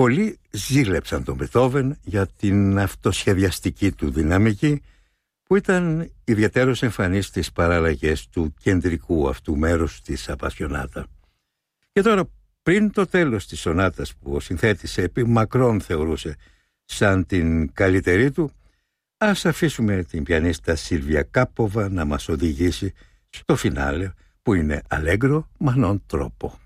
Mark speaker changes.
Speaker 1: Πολλοί ζήλεψαν τον Μπετχόβεν για την αυτοσχεδιαστική του δυναμική, που ήταν ιδιαίτερος εμφανής στις παραλλαγές του κεντρικού αυτού μέρους της Απασιονάτα. Και τώρα, πριν το τέλος της σονάτας, που ο συνθέτης επί μακρόν θεωρούσε σαν την καλύτερη του, ας αφήσουμε την πιανίστα Σίλβια Κάποβα να μας οδηγήσει στο φινάλε, που είναι αλέγκρο μα νον τρόπο.